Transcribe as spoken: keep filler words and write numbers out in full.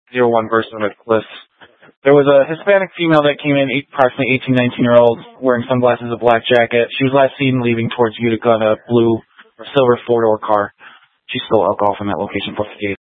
zero one Burston with Cliffs. There was a Hispanic female that came in, approximately eighteen, nineteen-year-old, wearing sunglasses, a black jacket. She was last seen leaving towards Utica in a blue or silver four-door car. She stole alcohol from that location, plus the